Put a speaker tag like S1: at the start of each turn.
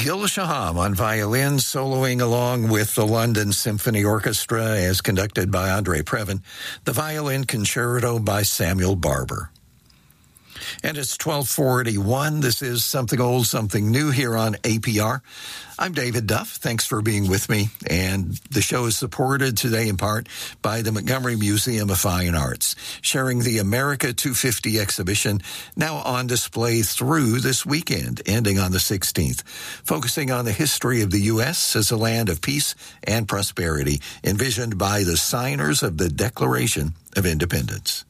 S1: Gil Shaham on violin, soloing along with the London Symphony Orchestra as conducted by Andre Previn, the Violin Concerto by Samuel Barber. And it's 12:41. This is Something Old, Something New here on APR. I'm David Duff. Thanks for being with me. And the show is supported today in part by the Montgomery Museum of Fine Arts, sharing the America 250 exhibition now on display through this weekend, ending on the 16th, focusing on the history of the U.S. as a land of peace and prosperity, envisioned by the signers of the Declaration of Independence.